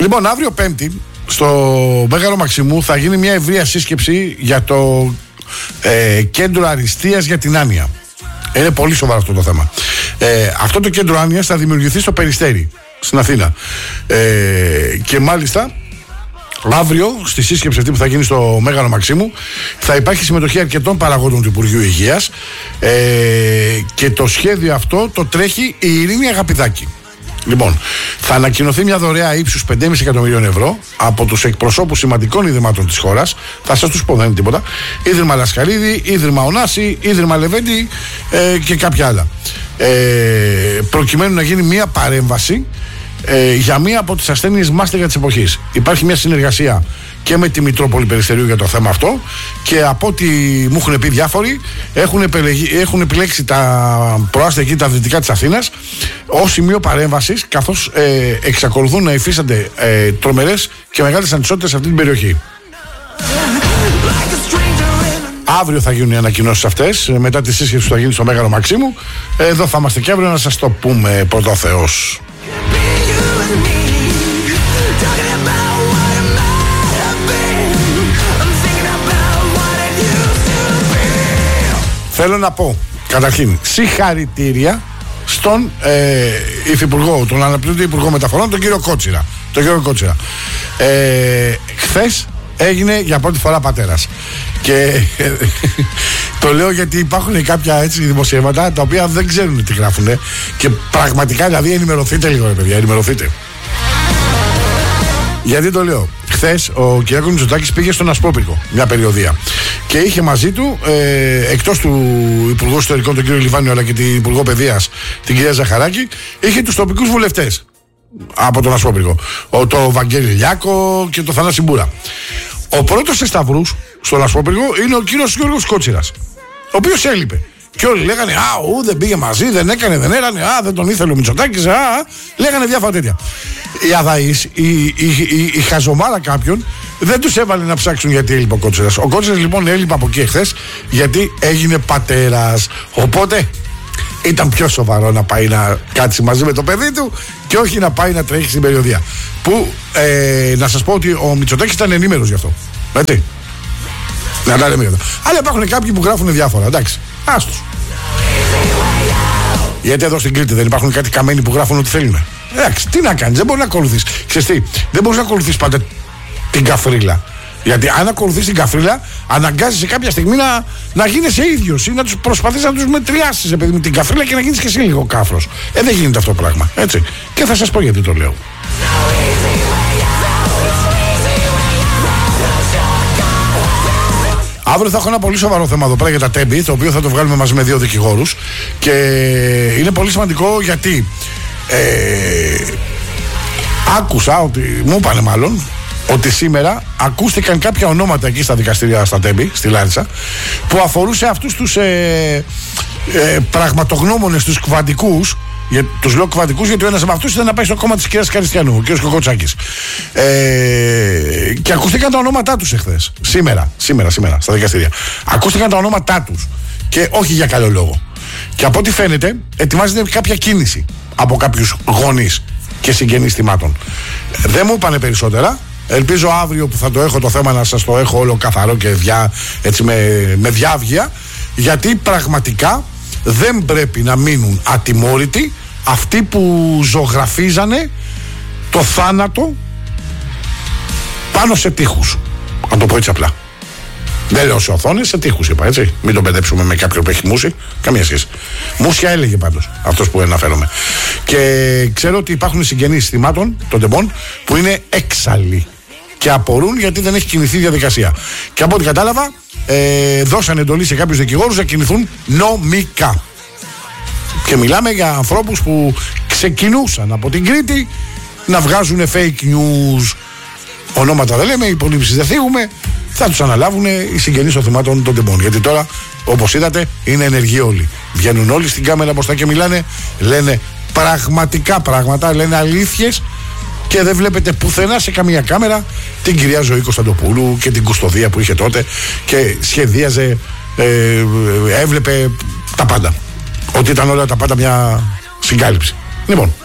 Λοιπόν, αύριο Πέμπτη στο Μέγαρο Μαξιμού θα γίνει μια ευρεία σύσκεψη για το κέντρο αριστείας για την άνοια. Είναι πολύ σοβαρό αυτό το θέμα. Αυτό το κέντρο άνοιας θα δημιουργηθεί στο Περιστέρι, στην Αθήνα. Και μάλιστα αύριο στη σύσκεψη αυτή που θα γίνει στο Μέγαρο Μαξίμου θα υπάρχει συμμετοχή αρκετών παραγόντων του Υπουργείου Υγείας, και το σχέδιο αυτό το τρέχει η Ειρήνη Αγαπηδάκη. Λοιπόν, θα ανακοινωθεί μια δωρεά ύψους 5,5 εκατομμυρίων ευρώ από τους εκπροσώπους σημαντικών ιδρυμάτων της χώρας. Θα σας τους πω, δεν είναι τίποτα. Ίδρυμα Λασκαρίδη, Ίδρυμα Ωνάση, Ίδρυμα Λεβέντη και κάποια άλλα. Προκειμένου να γίνει μια παρέμβαση για μία από τις ασθένειες μάστιγα της εποχής. Υπάρχει μια συνεργασία και με τη Μητρόπολη Περιστερίου για το θέμα αυτό, και από ό,τι μου έχουν πει διάφοροι, έχουν επιλέξει τα προάστια εκεί, τα δυτικά της Αθήνας, ως σημείο παρέμβασης, καθώς εξακολουθούν να υφίστανται τρομερές και μεγάλες ανισότητες σε αυτή την περιοχή. Αύριο θα γίνουν οι ανακοινώσεις αυτές, μετά τη σύσκεψη που θα γίνει στο Μέγαρο Μαξίμου. Εδώ θα είμαστε και αύριο να σας το πούμε, πρώτα ο Θεός. Θέλω να πω, καταρχήν, συγχαρητήρια στον υφυπουργό, τον αναπληρωτή υπουργό μεταφορών, τον κύριο Κότσιρα. Χθες έγινε για πρώτη φορά πατέρας. Και το λέω γιατί υπάρχουν κάποια έτσι δημοσιεύματα τα οποία δεν ξέρουν τι γράφουνε. Και πραγματικά, δηλαδή, ενημερωθείτε λίγο, ρε παιδιά, ενημερωθείτε. Γιατί το λέω? Χθες ο Κυριάκος Μητσοτάκης πήγε στον Ασπρόπυργο μια περιοδία και είχε μαζί του, εκτός του Υπουργού Ιστορικών τον κύριο Λιβάνιο, αλλά και την Υπουργό Παιδείας την κυρία Ζαχαράκη, είχε τους τοπικούς βουλευτές από τον Ασπρόπυργο, το Βαγγέλη Λιάκο και το Θανάση Μπούρα. Ο πρώτος σε σταυρούς στον Ασπρόπυργο είναι ο κύριος Γιώργος Κότσιρας, ο οποίος έλειπε. Και όλοι λέγανε, δεν πήγε μαζί, δεν έκανε, δεν έρανε, δεν τον ήθελε ο Μητσοτάκης, λέγανε διάφορα τέτοια. Οι αδαείς, η χαζομάρα κάποιων δεν τους έβαλε να ψάξουν γιατί έλειπε ο Κότσιρας. Ο Κότσιρας λοιπόν έλειπε από εκεί εχθές γιατί έγινε πατέρας. Οπότε ήταν πιο σοβαρό να πάει να κάτσει μαζί με το παιδί του και όχι να πάει να τρέχει στην περιοδία. Που να σας πω ότι ο Μητσοτάκης ήταν ενήμερος γι' αυτό. Έτσι. Να τα λέμε εδώ. Αλλά υπάρχουν κάποιοι που γράφουν διάφορα, εντάξει. Άστος. Γιατί εδώ στην Κρήτη δεν υπάρχουν κάτι καμένοι που γράφουν ό,τι θέλουν? Εντάξει, τι να κάνεις, δεν μπορεί να ακολουθείς. Ξέρεις τι, δεν μπορείς να ακολουθείς πάντα την καφρίλα. Γιατί αν ακολουθείς την καφρίλα, αναγκάζεσαι κάποια στιγμή να γίνεσαι ίδιος ή να τους προσπαθείς να τους μετριάσεις με την καφρίλα και να γίνεις και εσύ λίγο κάφρος. Δεν γίνεται αυτό το πράγμα. Έτσι. Και θα σας πω γιατί το λέω. Αύριο θα έχω ένα πολύ σοβαρό θέμα εδώ πέρα για τα τέμπη, το οποίο θα το βγάλουμε μαζί με 2 δικηγόρους. Και είναι πολύ σημαντικό γιατί άκουσα, μου είπανε μάλλον, ότι σήμερα ακούστηκαν κάποια ονόματα εκεί στα δικαστήρια στα τέμπη, στη Λάρισα, που αφορούσε αυτούς τους πραγματογνώμονες, τους κβαντικούς. Τους λέω κβαντικούς γιατί ο ένας από αυτούς ήταν να πάει στο κόμμα της κυρίας Καριστιανού, ο κ. Κοκοτσάκης. Και ακούστηκαν τα ονόματά τους εχθές. Σήμερα, στα δικαστήρια. Ακούστηκαν τα ονόματά τους. Και όχι για καλό λόγο. Και από ό,τι φαίνεται, ετοιμάζεται κάποια κίνηση από κάποιους γονείς και συγγενείς θυμάτων. Δεν μου είπανε περισσότερα. Ελπίζω αύριο που θα το έχω το θέμα να σας το έχω όλο καθαρό και έτσι με διάβγεια. Γιατί πραγματικά δεν πρέπει να μείνουν ατιμόρυτοι αυτοί που ζωγραφίζανε το θάνατο πάνω σε τείχους. Αν το πω έτσι απλά. Δεν λέω σε οθόνες, σε τείχους είπα, έτσι. Μην τον μπερδέψουμε με κάποιον που έχει μούση. Καμία σχέση. Μούσια έλεγε πάντως αυτός που αναφέρομαι. Και ξέρω ότι υπάρχουν συγγενείς θυμάτων των τεμπών που είναι έξαλλοι και απορούν γιατί δεν έχει κινηθεί η διαδικασία. Και από ό,τι κατάλαβα, δώσαν εντολή σε κάποιους δικηγόρους να κινηθούν νομικά. Και μιλάμε για ανθρώπους που ξεκινούσαν από την Κρήτη να βγάζουν fake news. Ονόματα δεν λέμε, υπολείψεις δεν θίγουμε. Θα τους αναλάβουν οι συγγενείς των θυμάτων των τεμπών. Γιατί τώρα, όπως είδατε, είναι ενεργοί όλοι. Βγαίνουν όλοι στην κάμερα μπροστά και μιλάνε, λένε πραγματικά πράγματα, λένε αλήθειες. Και δεν βλέπετε πουθενά σε καμία κάμερα την κυρία Ζωή Κωνσταντοπούλου και την κουστοδία που είχε τότε και σχεδίαζε, έβλεπε τα πάντα. Ότι ήταν όλα τα πάντα μια συγκάλυψη. Λοιπόν,